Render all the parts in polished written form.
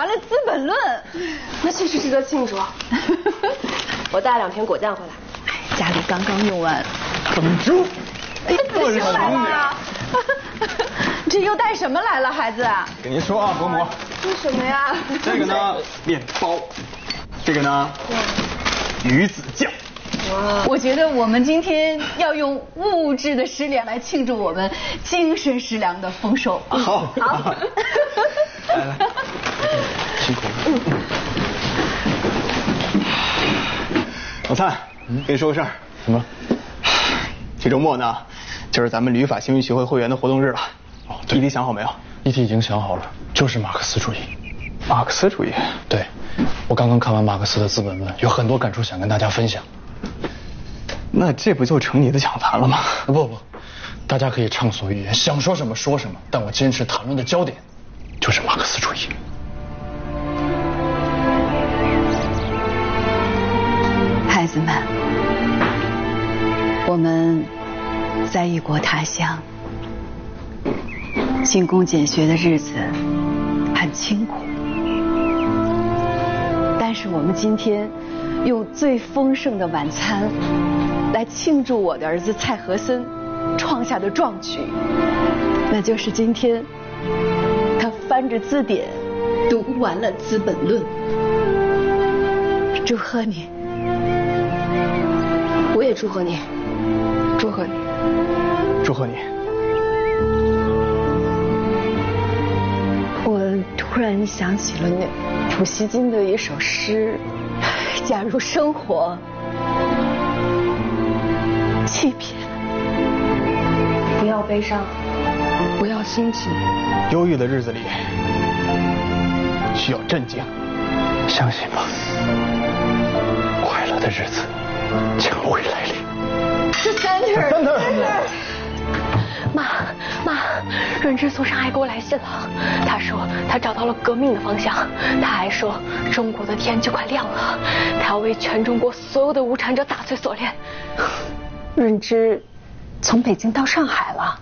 完了《资本论》， 那确实值得庆祝。我带2瓶果酱回来。 家里刚刚用完。 等住！ 哎，这又来了。这又带什么来了，孩子？ 跟您说啊，伯母。 这是什么呀？ 这个呢，面包。这个呢，鱼子酱。 我觉得我们今天要用物质的食粮来庆祝我们精神食粮的丰收。 好， 好。 来来，辛苦了。老蔡，跟你说个事儿。 什么？ 这周末呢，就是咱们旅法新闻学会会员的活动日了。 哦，对。 议题想好没有？ 议题已经想好了，就是马克思主义。 马克思主义？ 对，我刚刚看完马克思的《资本论》，有很多感触想跟大家分享。 那这不就成你的讲坛了吗？ 不，大家可以畅所欲言，想说什么说什么，但我坚持谈论的焦点就是马克思主义。 孩子们，我们在异国他乡，勤工俭学的日子很清苦，但是我们今天用最丰盛的晚餐来庆祝我的儿子蔡和森创下的壮举，那就是今天他翻着字典读完了《资本论》。祝贺你！ 我也祝贺你，祝贺你， 祝贺你！ 我突然想起了那普希金的一首诗：假如生活欺骗， 不要悲伤，不要心急， 忧郁的日子里需要镇静。 相信吧，快乐的日子将会来临。 是Center。 妈，润之从上海给我来信了，他说他找到了革命的方向，他还说中国的天就快亮了，他要为全中国所有的无产者打碎锁链。 润之从北京到上海了，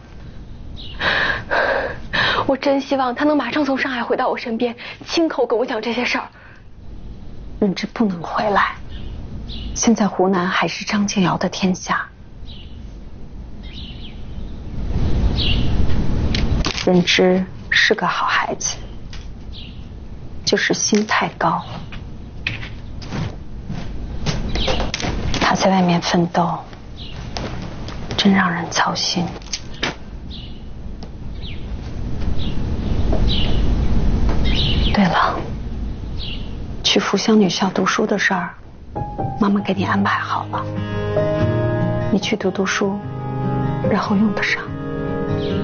我真希望他能马上从上海回到我身边，亲口跟我讲这些事儿。 润之不能回来，现在湖南还是张敬尧的天下。润之是个好孩子，就是心太高。他在外面奋斗，真让人操心。对了，去福乡女校读书的事儿，妈妈给你安排好了，你去读书，然后用得上。